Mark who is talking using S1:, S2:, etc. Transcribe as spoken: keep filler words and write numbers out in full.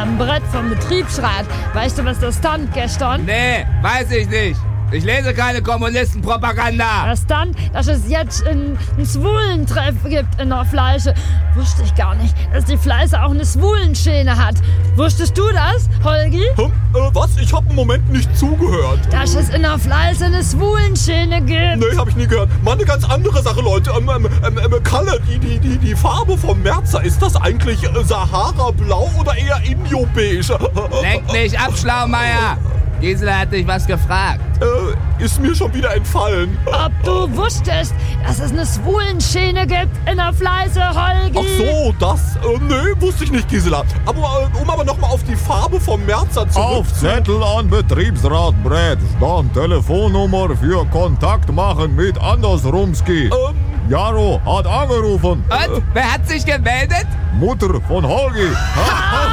S1: am Brett vom Betriebsrat. Weißt du, was da stand gestern?
S2: Nee, weiß ich nicht. Ich lese keine Kommunistenpropaganda.
S1: Da stand, dass es jetzt einen, einen Schwulentreff gibt in der Fleische. Wusste ich gar nicht, dass die Fleische auch eine Schwulenszene hat. Wusstest du das, Holgi?
S3: Hm, äh, was? Ich habe im Moment nicht zugehört.
S1: Dass es in der Fleische eine Schwulenszene gibt.
S3: Nee, habe ich nie gehört. Mal eine ganz andere Sache, Leute. Ähm, ähm, ähm, Kalle, die, die, die, die Farbe vom Merzer, ist das eigentlich äh, Sahara-Blau oder eher Indio-Beige?
S2: Lenk mich ab, Schlaumeier. Gisela hat dich was gefragt.
S3: Äh, ist mir schon wieder entfallen.
S1: Ob du wusstest, dass es eine Schwulenszene gibt in der Fleische, Holgi?
S3: Ach so, das? Äh, nee, wusste ich nicht, Gisela. Aber äh, um aber nochmal auf die Farbe vom Merzer zurück...
S4: Auf Zettel an Betriebsratbrett stand Telefonnummer für Kontakt machen mit Andersrumski.
S3: Ähm...
S4: Jaro hat angerufen.
S2: Und? Wer hat sich gemeldet?
S4: Mutter von Holgi.